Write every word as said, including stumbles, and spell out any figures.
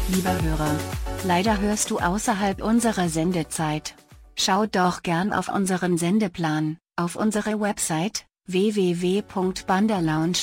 Lieber Hörer, leider hörst du außerhalb unserer Sendezeit. Schau doch gern auf unseren Sendeplan, auf unsere Website w w w punkt banderlounge